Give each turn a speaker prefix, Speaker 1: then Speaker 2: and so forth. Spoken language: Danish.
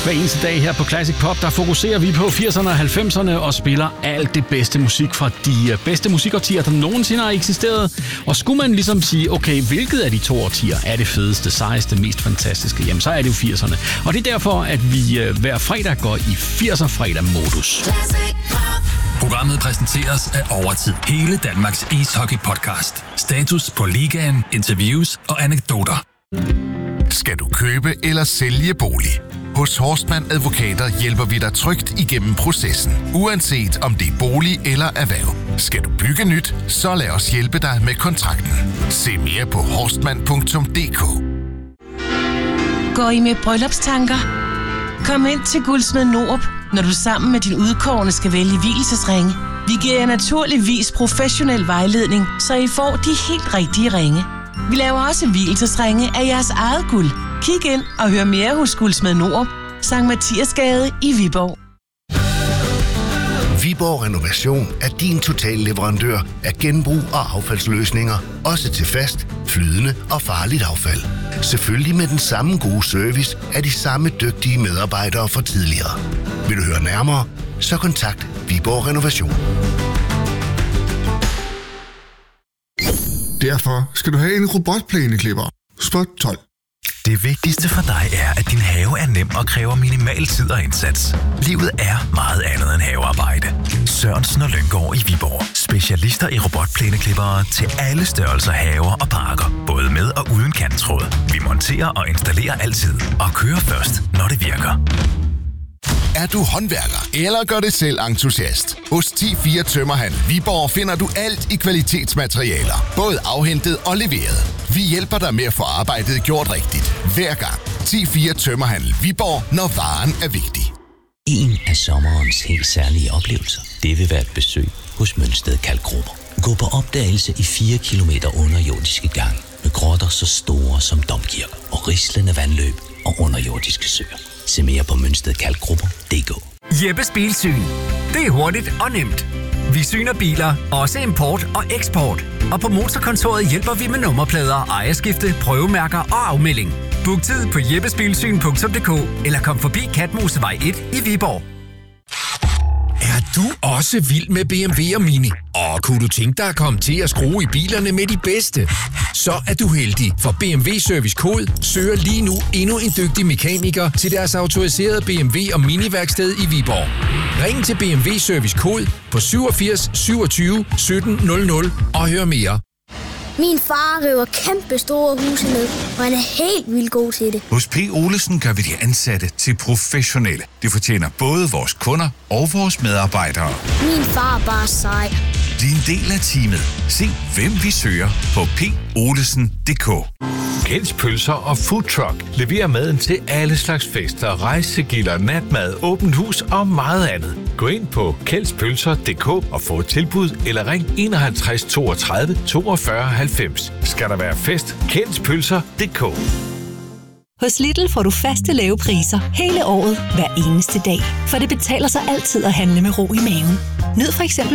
Speaker 1: Hver eneste dag her på Classic Pop, der fokuserer vi på 80'erne og 90'erne og spiller alt det bedste musik fra de bedste musikårtier, der nogensinde har eksisteret. Og skulle man ligesom sige, okay, hvilket af de to årtier er det fedeste, sejeste, mest fantastiske, jamen så er det jo 80'erne. Og det er derfor, at vi hver fredag går i 80'er-fredag-modus.
Speaker 2: Programmet præsenteres af Overtid. Hele Danmarks ishockey-podcast. Status på ligaen, interviews og anekdoter.
Speaker 3: Skal du købe eller sælge bolig? Hos Horstmann Advokater hjælper vi dig trygt igennem processen, uanset om det er bolig eller erhverv. Skal du bygge nyt, så lad os hjælpe dig med kontrakten. Se mere på horstmann.dk.
Speaker 4: Går I med bryllupstanker? Kom ind til Guldsmed Nord, når du sammen med din udkårne skal vælge vielsesringe. Vi giver jer naturligvis professionel vejledning, så I får de helt rigtige ringe. Vi laver også vielsesringe af jeres eget guld. Kig ind og hør mere hos Guldsmed Nord, Sankt Mathiasgade i Viborg.
Speaker 5: Viborg Renovation er din total leverandør af genbrug og affaldsløsninger, også til fast, flydende og farligt affald. Selvfølgelig med den samme gode service af de samme dygtige medarbejdere fra tidligere. Vil du høre nærmere, så kontakt Viborg Renovation.
Speaker 6: Derfor skal du have en robotplæneklipper. Spot 12.
Speaker 2: Det vigtigste for dig er, at din have er nem og kræver minimal tid og indsats. Livet er meget andet end havearbejde. Sørensen og Lynggaard i Viborg. Specialister i robotplæneklippere til alle størrelser haver og parker. Både med og uden kanttråd. Vi monterer og installerer altid. Og kører først, når det virker.
Speaker 3: Er du håndværker eller gør det selv entusiast? Hos 10-4 Tømmerhandel Viborg finder du alt i kvalitetsmaterialer. Både afhentet og leveret. Vi hjælper dig med at få arbejdet gjort rigtigt. Hver gang. 10-4 Tømmerhandel Viborg, når varen er vigtig.
Speaker 7: En af sommerens helt særlige oplevelser, det vil være et besøg hos Mønsted Kalkgruber. Gå på opdagelse i 4 kilometer underjordiske gange med grotter så store som domkirker og rislende vandløb og underjordiske søer. Se mere på mønstedkalkgrupper.dk.
Speaker 8: Jeppes Bilsyn. Det er hurtigt og nemt. Vi syner biler, også import og eksport. Og på Motorkontoret hjælper vi med nummerplader, ejerskifte, prøvemærker og afmelding. Book tid på jeppesbilsyn.dk eller kom forbi Katmosevej 1 i Viborg.
Speaker 9: Er du også vild med BMW og Mini? Og kunne du tænke dig at komme til at skrue i bilerne med de bedste? Så er du heldig, for BMW Service Code søger lige nu endnu en dygtig mekaniker til deres autoriserede BMW og Mini-værksted i Viborg. Ring til BMW Service Code på 87 27 17 00 og hør mere.
Speaker 10: Min far river kæmpe store huse ned, og han er helt vildt god til det.
Speaker 11: Hos P. Olesen gør vi de ansatte til professionelle. Det fortjener både vores kunder og vores medarbejdere.
Speaker 10: Min far er bare sej.
Speaker 11: Bliv en del af teamet. Se, hvem vi søger på polesen.dk.
Speaker 12: Kjelds Pølser og Food Truck leverer maden til alle slags fester, rejsegilder, natmad, åbent hus og meget andet. Gå ind på kjeldspølser.dk og få et tilbud, eller ring 51 32 42 90. Skal der være fest? Kjeldspølser.dk.
Speaker 13: Hos Lidl får du faste lave priser hele året, hver eneste dag. For det betaler sig altid at handle med ro i maven. Nyd for eksempel